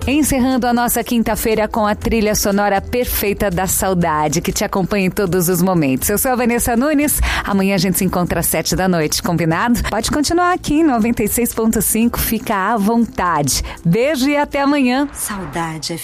Encerrando a nossa quinta-feira com a trilha sonora perfeita da saudade, que te acompanha em todos os momentos. Eu sou a Vanessa Nunes, amanhã a gente se encontra às 7h, combinado? Pode continuar aqui em 96.5, fica à vontade. Beijo e até amanhã. Saudade